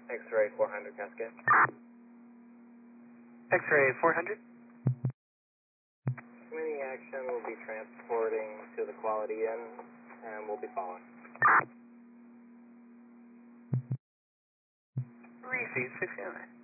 X-ray 400 Cascade. X-ray 400. Community action will be transporting to the Quality Inn, and we'll be following. Receive 6 Unit.